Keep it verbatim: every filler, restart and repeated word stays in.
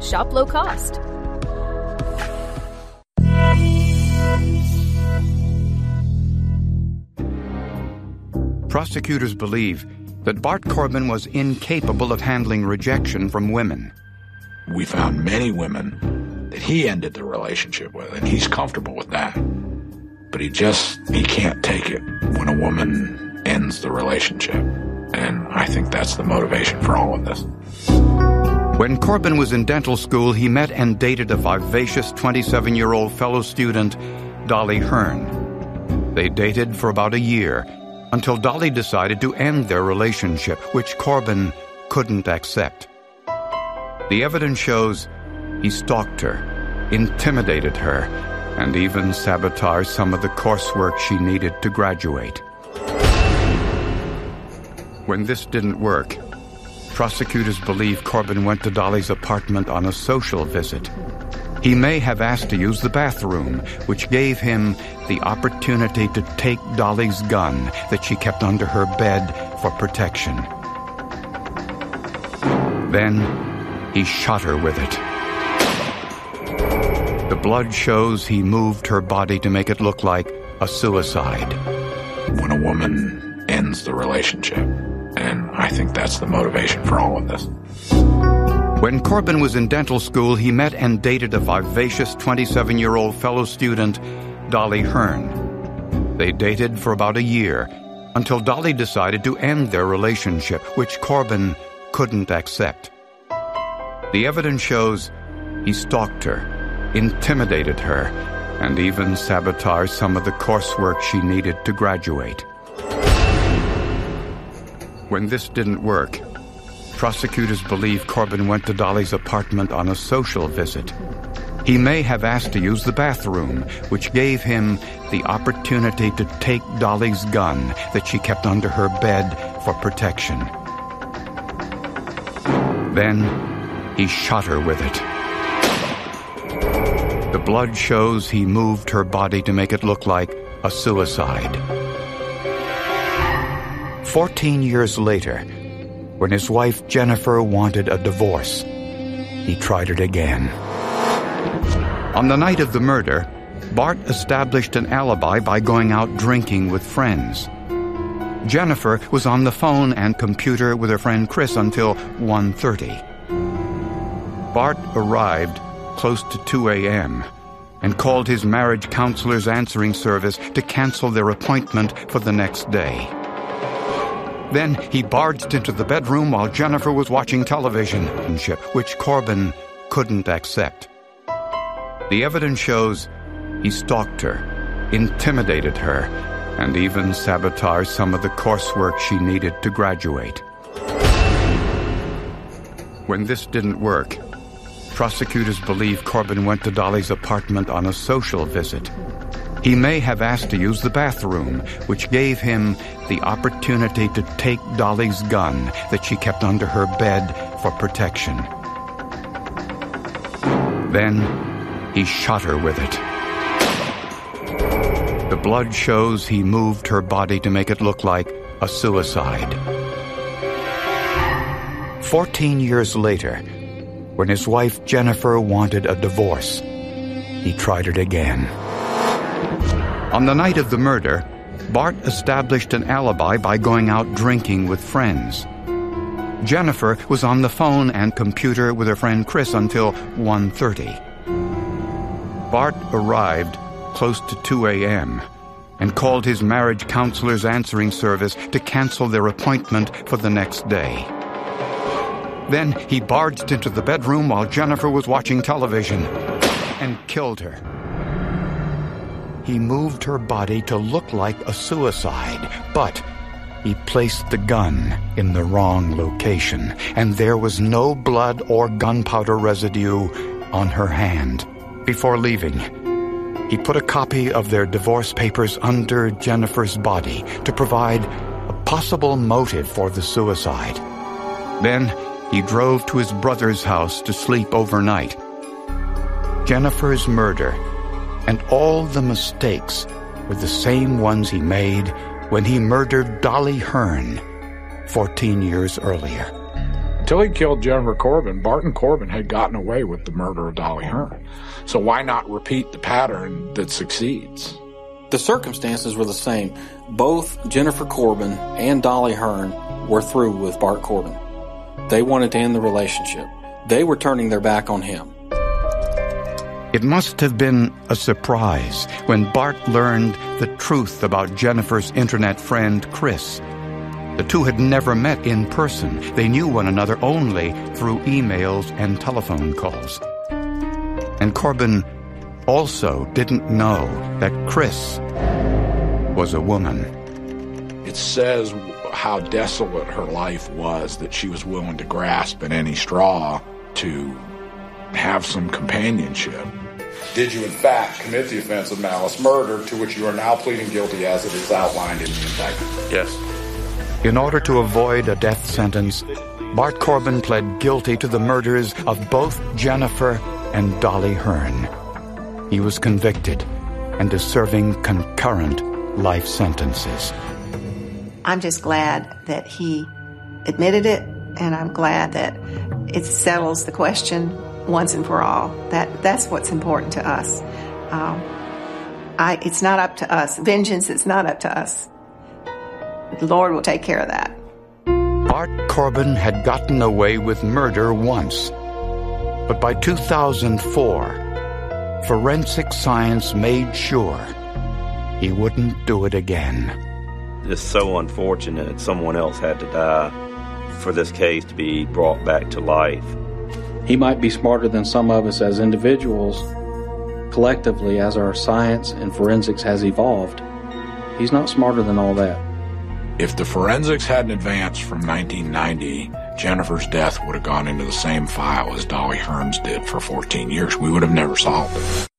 Shop low cost. Prosecutors believe that Bart Corbin was incapable of handling rejection from women. We found many women that he ended the relationship with, and he's comfortable with that. But he just, he can't take it when a woman ends the relationship. And I think that's the motivation for all of this. When Corbin was in dental school, he met and dated a vivacious twenty-seven-year-old fellow student, Dolly Hearn. They dated for about a year, until Dolly decided to end their relationship, which Corbin couldn't accept. The evidence shows he stalked her, intimidated her, and even sabotaged some of the coursework she needed to graduate. When this didn't work, prosecutors believe Corbin went to Dolly's apartment on a social visit. He may have asked to use the bathroom, which gave him the opportunity to take Dolly's gun that she kept under her bed for protection. Then he shot her with it. The blood shows he moved her body to make it look like a suicide. When a woman ends the relationship, and I think that's the motivation for all of this. When Corbin was in dental school, he met and dated a vivacious twenty-seven-year-old fellow student, Dolly Hearn. They dated for about a year, until Dolly decided to end their relationship, which Corbin couldn't accept. The evidence shows he stalked her, intimidated her, and even sabotaged some of the coursework she needed to graduate. When this didn't work, prosecutors believe Corbin went to Dolly's apartment on a social visit. He may have asked to use the bathroom, which gave him the opportunity to take Dolly's gun that she kept under her bed for protection. Then he shot her with it. The blood shows he moved her body to make it look like a suicide. Fourteen years later, when his wife Jennifer wanted a divorce, he tried it again. On the night of the murder, Bart established an alibi by going out drinking with friends. Jennifer was on the phone and computer with her friend Chris until one thirty. Bart arrived close to two a.m. and called his marriage counselor's answering service to cancel their appointment for the next day. Then he barged into the bedroom while Jennifer was watching television, which Corbin couldn't accept. The evidence shows he stalked her, intimidated her, and even sabotaged some of the coursework she needed to graduate. When this didn't work, prosecutors believe Corbin went to Dolly's apartment on a social visit. He may have asked to use the bathroom, which gave him the opportunity to take Dolly's gun that she kept under her bed for protection. Then he shot her with it. The blood shows he moved her body to make it look like a suicide. Fourteen years later, when his wife Jennifer wanted a divorce, he tried it again. On the night of the murder, Bart established an alibi by going out drinking with friends. Jennifer was on the phone and computer with her friend Chris until one thirty. Bart arrived close to two a.m. and called his marriage counselor's answering service to cancel their appointment for the next day. Then he barged into the bedroom while Jennifer was watching television and killed her. He moved her body to look like a suicide, but he placed the gun in the wrong location, and there was no blood or gunpowder residue on her hand. Before leaving, he put a copy of their divorce papers under Jennifer's body to provide a possible motive for the suicide. Then he drove to his brother's house to sleep overnight. Jennifer's murder and all the mistakes were the same ones he made when he murdered Dolly Hearn fourteen years earlier. Until he killed Jennifer Corbin, Barton Corbin had gotten away with the murder of Dolly Hearn. So why not repeat the pattern that succeeds? The circumstances were the same. Both Jennifer Corbin and Dolly Hearn were through with Bart Corbin. They wanted to end the relationship. They were turning their back on him. It must have been a surprise when Bart learned the truth about Jennifer's internet friend, Chris. The two had never met in person. They knew one another only through emails and telephone calls. And Corbin also didn't know that Chris was a woman. It says how desolate her life was that she was willing to grasp at any straw to have some companionship. Did you in fact commit the offense of malice murder, to which you are now pleading guilty as it is outlined in the indictment? Yes. In order to avoid a death sentence, Bart Corbin pled guilty to the murders of both Jennifer and Dolly Hearn. He was convicted and is serving concurrent life sentences. I'm just glad that he admitted it, and I'm glad that it settles the question once and for all. That that's what's important to us. Um, I, it's not up to us. Vengeance is not up to us. The Lord will take care of that. Bart Corbin had gotten away with murder once, but by two thousand four, forensic science made sure he wouldn't do it again. It's so unfortunate someone else had to die for this case to be brought back to life. He might be smarter than some of us as individuals. Collectively, as our science and forensics has evolved, he's not smarter than all that. If the forensics hadn't advanced from nineteen ninety, Jennifer's death would have gone into the same file as Dolly Hearn's did for fourteen years. We would have never solved it.